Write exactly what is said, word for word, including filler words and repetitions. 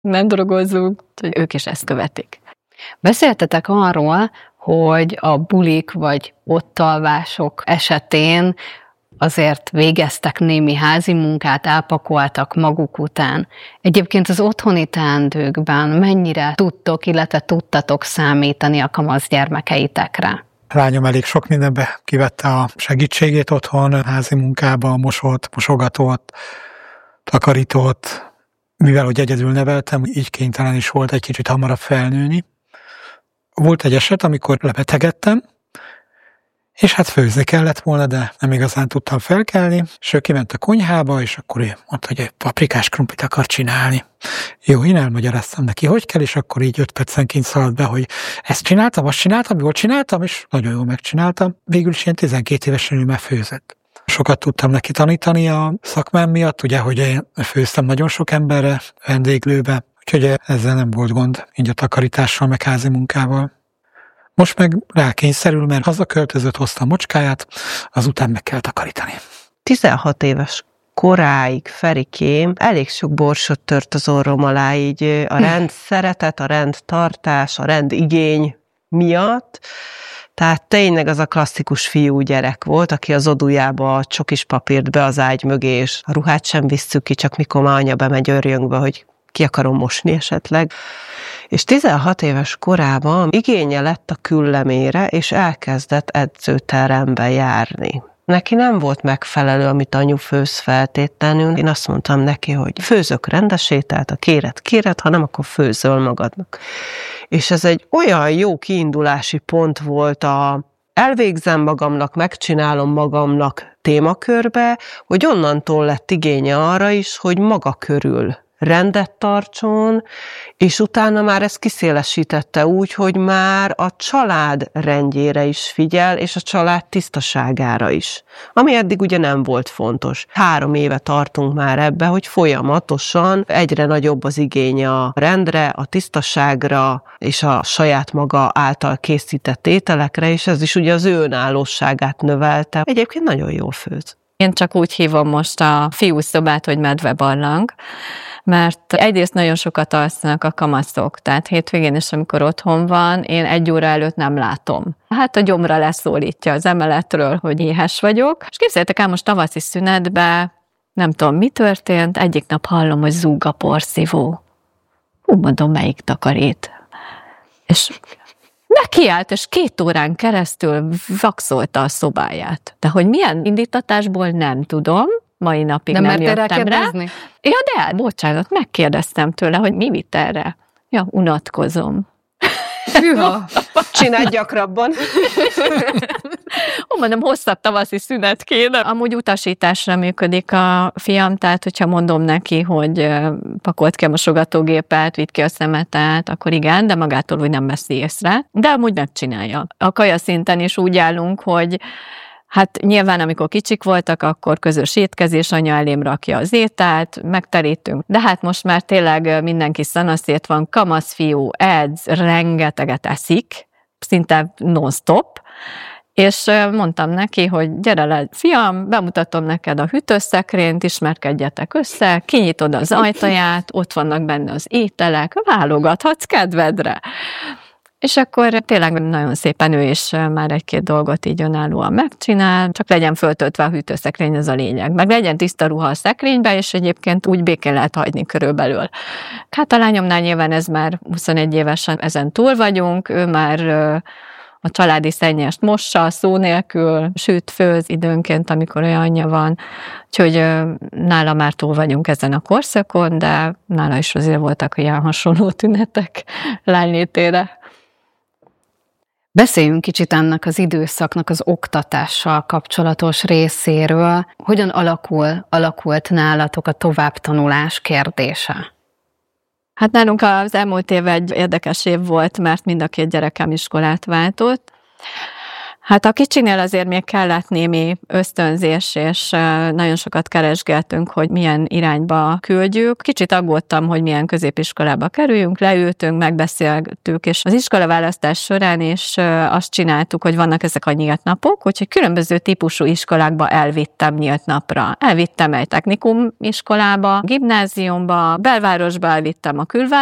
nem drogozzunk, hogy ők is ezt követik. Beszéltetek arról, hogy a bulik vagy ottalvások esetén azért végeztek némi házi munkát, elpakoltak maguk után. Egyébként az otthoni teendőkben mennyire tudtok, illetve tudtatok számítani a kamasz gyermekeitekre? Lányom elég sok mindenbe kivette a segítségét otthon, házi munkába, mosott, mosogatott, takarított. Mivel, hogy egyedül neveltem, így kénytelen is volt egy kicsit hamarabb felnőni. Volt egy eset, amikor lebetegedtem, és hát főzni kellett volna, de nem igazán tudtam felkelni, és ő kiment a konyhába, és akkor ő mondta, hogy egy paprikás krumplit akar csinálni. Jó, én elmagyaráztam neki, hogy kell, és akkor így öt percenként szaladt be, hogy ezt csináltam, azt csináltam, jól csináltam, és nagyon jól megcsináltam. Végül is ilyen tizenkét évesen ő már főzött. Sokat tudtam neki tanítani a szakmám miatt, ugye, hogy én főztem nagyon sok emberre, vendéglőbe, úgyhogy ezzel nem volt gond, így a takarítással, meg házi munkával. Most meg rákényszerül, mert hazaköltözött, hozta a mocskáját, azután meg kell takarítani. tizenhat éves koráig Ferikém elég sok borsot tört az orrom alá, így a rend szeretet, a rend tartás, a rend igény miatt. Tehát tényleg az a klasszikus fiú gyerek volt, aki az odujába a csokis papírt be az ágy mögé, és a ruhát sem visszük ki, csak mikor már anya bemegy örjöngbe, hogy ki akarom mosni esetleg. És tizenhat éves korában igénye lett a küllemére, és elkezdett edzőterembe járni. Neki nem volt megfelelő, amit anyu főz feltétlenül. Én azt mondtam neki, hogy főzök rendesételt, a kéret kéret, ha nem, akkor főzöl magadnak. És ez egy olyan jó kiindulási pont volt a elvégzem magamnak, megcsinálom magamnak témakörbe, hogy onnantól lett igénye arra is, hogy maga körül rendet tartson, és utána már ezt kiszélesítette úgy, hogy már a család rendjére is figyel, és a család tisztaságára is. Ami eddig ugye nem volt fontos. Három éve tartunk már ebbe, hogy folyamatosan egyre nagyobb az igény a rendre, a tisztaságra, és a saját maga által készített ételekre, és ez is ugye az ő önállóságát növelte. Egyébként nagyon jól főz. Én csak úgy hívom most a fiúszobát, hogy medvebarlang, mert egyrészt nagyon sokat alszanak a kamaszok, tehát hétvégén is, amikor otthon van, én egy óra előtt nem látom. Hát a gyomra leszólítja az emeletről, hogy éhes vagyok. És képzeljétek el, most tavaszi szünetben, nem tudom, mi történt, egyik nap hallom, hogy zúg a porszívó. Hú, mondom, melyik takarít. És nekiállt, és két órán keresztül vakszolta a szobáját. De hogy milyen indítatásból nem tudom, mai napig nem, nem jöttem rá. Ja, de bocsánat, megkérdeztem tőle, hogy mi vitt erre. Ja, unatkozom. Hűha, csináld gyakrabban. Ó, mondom, hosszabb tavaszi szünet kéne. Amúgy utasításra működik a fiam, tehát hogyha mondom neki, hogy pakolt ki a mosogatógépet, vidd ki a szemetet, akkor igen, de magától úgy nem veszi észre. De amúgy megcsinálja. A kaja szinten is úgy állunk, hogy hát nyilván, amikor kicsik voltak, akkor közös étkezés, anya elém rakja az ételt, megterítünk. De hát most már tényleg mindenki szanaszét van, kamasz fiú, edz, rengeteget eszik, szinte non-stop, és mondtam neki, hogy gyere le, fiam, bemutatom neked a hűtőszekrényt, ismerkedjetek össze, kinyitod az ajtaját, ott vannak benne az ételek, válogathatsz kedvedre. És akkor tényleg nagyon szépen ő is már egy-két dolgot így önállóan megcsinál, csak legyen föltöltve a hűtőszekrény, ez a lényeg. Meg legyen tiszta ruha a szekrénybe, és egyébként úgy békén lehet hagyni körülbelül. Hát a lányomnál nyilván ez már huszonegy évesen ezen túl vagyunk, ő már a családi szennyest mossa szó nélkül, süt, főz időnként, amikor olyanja van. Úgyhogy nála már túl vagyunk ezen a korszakon, de nála is azért voltak ilyen hasonló tünetek lánylétére. Beszéljünk kicsit ennek az időszaknak az oktatással kapcsolatos részéről. Hogyan alakul, alakult nálatok a továbbtanulás kérdése? Hát nálunk az elmúlt év egy érdekes év volt, mert mind a két gyerekem iskolát váltott. Hát a kicsinél azért még kellett némi ösztönzés, és nagyon sokat keresgéltünk, hogy milyen irányba küldjük. Kicsit aggódtam, hogy milyen középiskolába kerüljünk, leültünk, megbeszéltük, és az iskolaválasztás során is azt csináltuk, hogy vannak ezek a nyílt napok, úgyhogy különböző típusú iskolákba elvittem nyílt napra. Elvittem egy technikum iskolába, gimnáziumba, belvárosba elvittem a külvárosba,